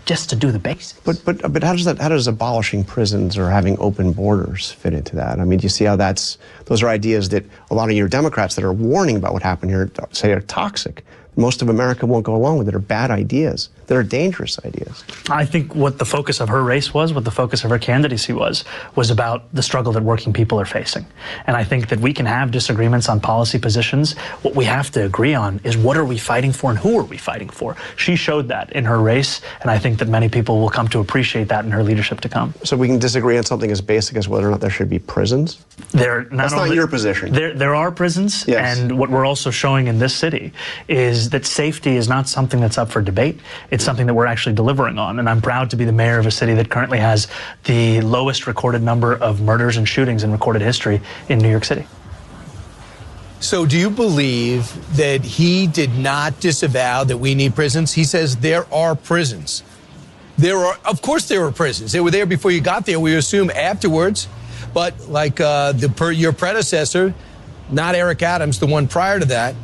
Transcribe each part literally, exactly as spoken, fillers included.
just to do the basics. But but but how does that how does abolishing prisons or having open borders fit into that? I mean, do you see how that's those are ideas that a lot of your Democrats that are warning about what happened here say are toxic. Most of America won't go along with it, are bad ideas, that are dangerous ideas. I think what the focus of her race was, what the focus of her candidacy was, was about the struggle that working people are facing. And I think that we can have disagreements on policy positions. What we have to agree on is what are we fighting for and who are we fighting for? She showed that in her race, and I think that many people will come to appreciate that in her leadership to come. So we can disagree on something as basic as whether or not there should be prisons? There, not That's only, not your position. There, there are prisons, yes. And what we're also showing in this city is that safety is not something that's up for debate. It's something that we're actually delivering on. And I'm proud to be the mayor of a city that currently has the lowest recorded number of murders and shootings in recorded history in New York City. So do you believe that he did not disavow that we need prisons? He says there are prisons. There are, of course there were prisons. They were there before you got there. We assume afterwards. But like uh, the per, your predecessor, not Eric Adams, the one prior to that,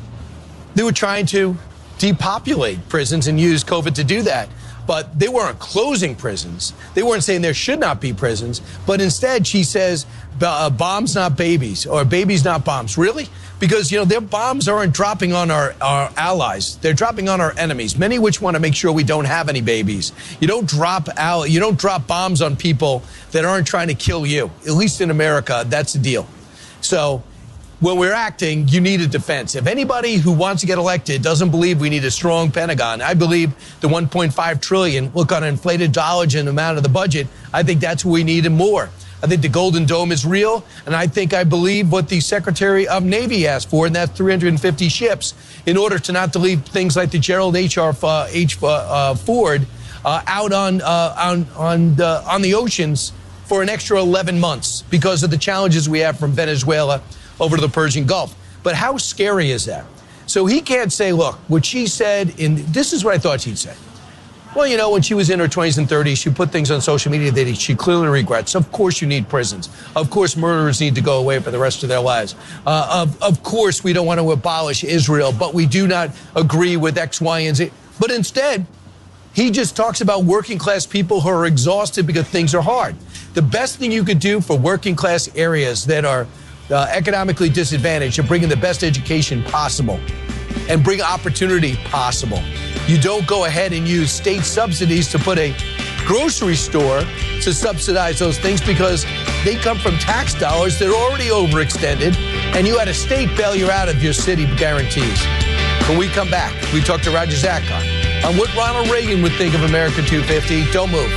they were trying to depopulate prisons and use COVID to do that. But they weren't closing prisons. They weren't saying there should not be prisons. But instead, she says, uh, bombs, not babies, or babies, not bombs. Really? Because, you know, their bombs aren't dropping on our, our allies. They're dropping on our enemies, many of which want to make sure we don't have any babies. You don't drop out, you don't drop bombs on people that aren't trying to kill you. At least in America, that's the deal. So when we're acting, you need a defense. If anybody who wants to get elected doesn't believe we need a strong Pentagon, I believe the one point five trillion dollars, look, on an inflated dollars and amount of the budget, I think that's what we need and more. I think the Golden Dome is real, and I think I believe what the Secretary of Navy asked for, and that's three hundred fifty ships, in order to not to leave things like the Gerald H R. Uh, H, uh, uh, Ford uh, out on uh, on on the, on the oceans for an extra eleven months because of the challenges we have from Venezuela over to the Persian Gulf. But how scary is that? So he can't say, look, what she said, in this is what I thought she'd say. Well, you know, when she was in her twenties and thirties, she put things on social media that she clearly regrets. Of course you need prisons. Of course murderers need to go away for the rest of their lives. Uh, of, of course we don't want to abolish Israel, but we do not agree with X, Y, and Z. But instead, he just talks about working class people who are exhausted because things are hard. The best thing you could do for working class areas that are uh, economically disadvantaged and bringing the best education possible and bring opportunity possible. You don't go ahead and use state subsidies to put a grocery store to subsidize those things because they come from tax dollars that are already overextended, and you had a state bail you out of your city guarantees. When we come back, we talk to Roger Zakon on what Ronald Reagan would think of America two fifty. Don't move.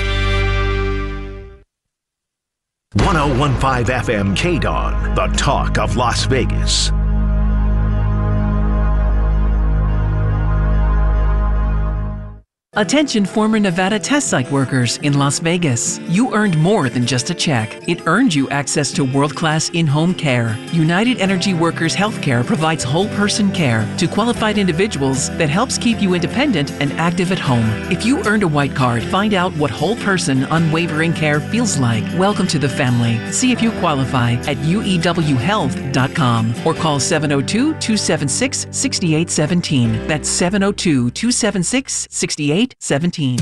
one oh one point five F M K D O N, the talk of Las Vegas. Attention former Nevada test site workers in Las Vegas. You earned more than just a check. It earned you access to world-class in-home care. United Energy Workers Healthcare provides whole-person care to qualified individuals that helps keep you independent and active at home. If you earned a white card, find out what whole-person unwavering care feels like. Welcome to the family. See if you qualify at U E W health dot com or call seven oh two, two seven six, six eight one seven. That's seven oh two, two seven six, six eight seventeen.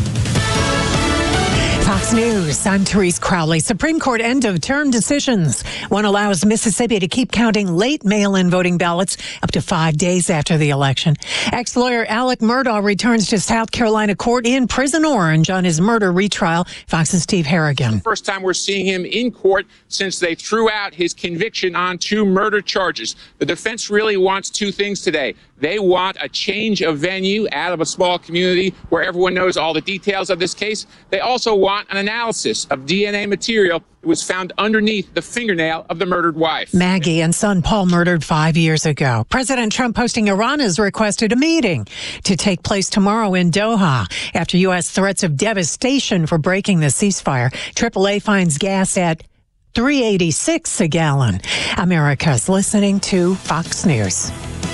Fox News, I'm Therese Crowley. Supreme Court end-of-term decisions. One allows Mississippi to keep counting late mail-in voting ballots up to five days after the election. Ex-lawyer Alec Murdaugh returns to South Carolina court in Prison Orange on his murder retrial. Fox's Steve Harrigan. First time we're seeing him in court since they threw out his conviction on two murder charges. The defense really wants two things today. They want a change of venue out of a small community where everyone knows all the details of this case. They also want an analysis of D N A material that was found underneath the fingernail of the murdered wife. Maggie and son Paul murdered five years ago. President Trump hosting Iran has requested a meeting to take place tomorrow in Doha after U S threats of devastation for breaking the ceasefire. triple A finds gas at three eighty-six a gallon. America's listening to Fox News.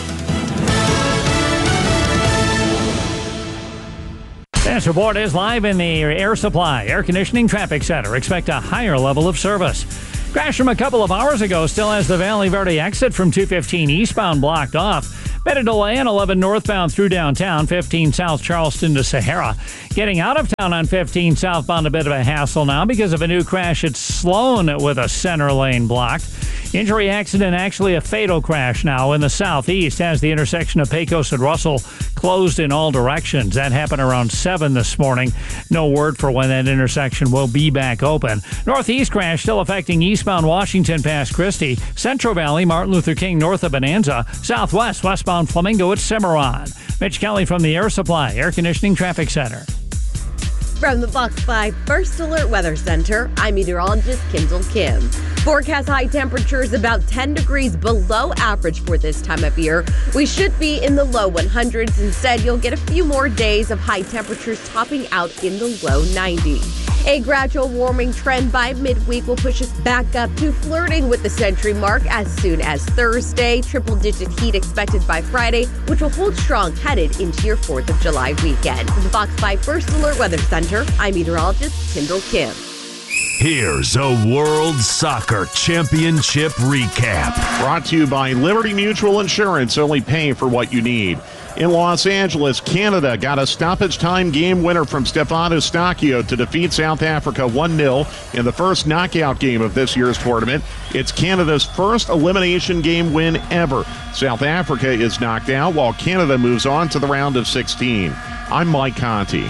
This report is live in the Air Supply Air Conditioning Traffic Center. Expect a higher level of service. Crash from a couple of hours ago still has the Valley Verde exit from two fifteen eastbound blocked off. Bit of delay on eleven northbound through downtown, fifteen south Charleston to Sahara. Getting out of town on fifteen southbound, a bit of a hassle now because of a new crash at Sloan with a center lane blocked. Injury accident, actually a fatal crash now in the southeast as the intersection of Pecos and Russell closed in all directions. That happened around seven this morning. No word for when that intersection will be back open. Northeast crash still affecting eastbound Washington past Christie. Central Valley, Martin Luther King north of Bonanza. Southwest, westbound Flamingo at Cimarron. Mitch Kelly from the Air Supply Air Conditioning Traffic Center. From the Fox five First Alert Weather Center, I'm meteorologist Kendall Kim. Forecast high temperatures about ten degrees below average for this time of year. We should be in the low hundreds. Instead, you'll get a few more days of high temperatures topping out in the low nineties. A gradual warming trend by midweek will push us back up to flirting with the century mark as soon as Thursday. Triple-digit heat expected by Friday, which will hold strong headed into your fourth of July weekend. From the Fox five First Alert Weather Center, I'm meteorologist Kendall Kim. Here's a World Soccer Championship recap. Brought to you by Liberty Mutual Insurance, only pay for what you need. In Los Angeles, Canada got a stoppage time game winner from Stefano Eustáquio to defeat South Africa one nil in the first knockout game of this year's tournament. It's Canada's first elimination game win ever. South Africa is knocked out while Canada moves on to the round of sixteen. I'm Mike Conti.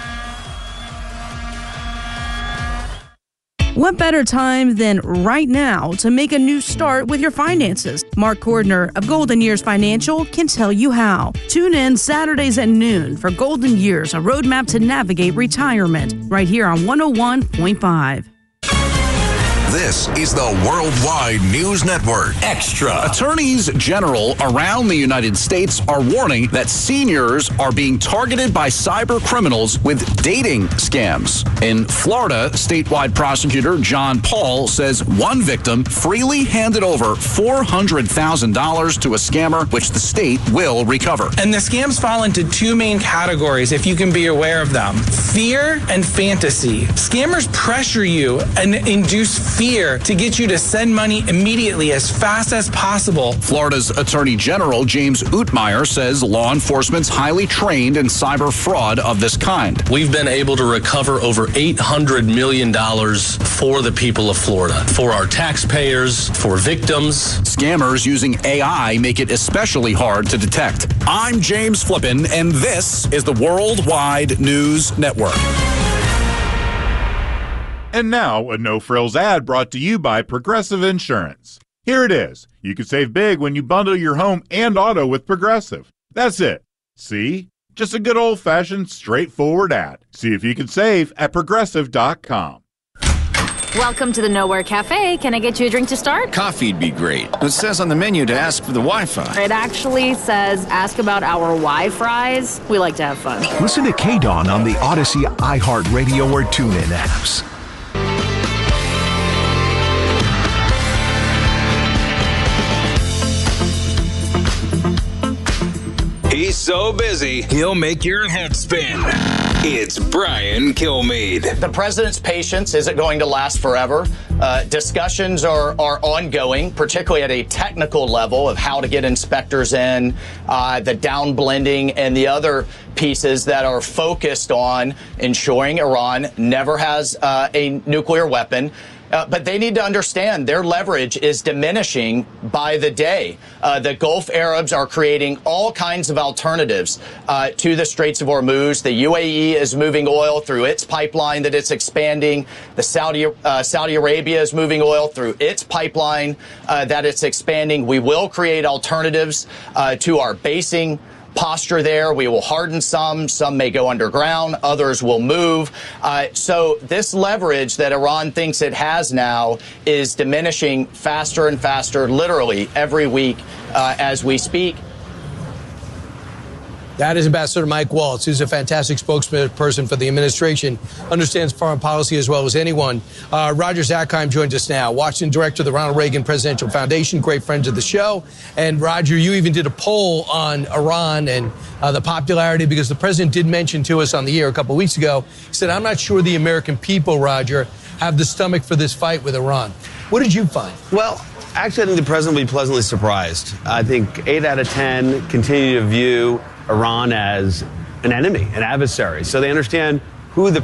What better time than right now to make a new start with your finances? Mark Cordner of Golden Years Financial can tell you how. Tune in Saturdays at noon for Golden Years, a roadmap to navigate retirement, right here on one oh one point five. This is the Worldwide News Network. Extra. Attorneys general around the United States are warning that seniors are being targeted by cyber criminals with dating scams. In Florida, statewide prosecutor John Paul says one victim freely handed over four hundred thousand dollars to a scammer, which the state will recover. And the scams fall into two main categories, if you can be aware of them. Fear and fantasy. Scammers pressure you and induce fear to get you to send money immediately as fast as possible. Florida's Attorney General James Utmeyer says law enforcement's highly trained in cyber fraud of this kind. We've been able to recover over eight hundred million dollars for the people of Florida, for our taxpayers, for victims. Scammers using A I make it especially hard to detect. I'm James Flippin, and this is the Worldwide News Network. And now, a no-frills ad brought to you by Progressive Insurance. Here it is. You can save big when you bundle your home and auto with Progressive. That's it. See? Just a good old-fashioned, straightforward ad. See if you can save at Progressive dot com. Welcome to the Nowhere Cafe. Can I get you a drink to start? Coffee'd be great. It says on the menu to ask for the Wi-Fi. It actually says ask about our Wi-Fries. We like to have fun. Listen to K-Dawn on the Odyssey, iHeartRadio, or TuneIn apps. He's so busy, he'll make your head spin. It's Brian Kilmeade. The president's patience isn't going to last forever. Uh, discussions are, are ongoing, particularly at a technical level of how to get inspectors in, uh, the down blending, and the other pieces that are focused on ensuring Iran never has uh, a nuclear weapon. Uh, but they need to understand their leverage is diminishing by the day. Uh, the Gulf Arabs are creating all kinds of alternatives uh, to the Straits of Hormuz. The U A E is moving oil through its pipeline that it's expanding. The Saudi uh, Saudi Arabia is moving oil through its pipeline uh, that it's expanding. We will create alternatives uh, to our basing posture there. We will harden some. Some may go underground. Others will move. Uh, so this leverage that Iran thinks it has now is diminishing faster and faster, literally every week uh, as we speak. That is Ambassador Mike Waltz, who's a fantastic spokesperson for the administration, understands foreign policy as well as anyone. Uh, Roger Zakheim joins us now, Washington director of the Ronald Reagan Presidential Foundation, great friends of the show. And Roger, you even did a poll on Iran and uh, the popularity, because the president did mention to us on the air a couple of weeks ago, he said, I'm not sure the American people, Roger, have the stomach for this fight with Iran. What did you find? Well, Actually, I think the president will be pleasantly surprised. I think eight out of ten continue to view Iran as an enemy, an adversary. So they understand who the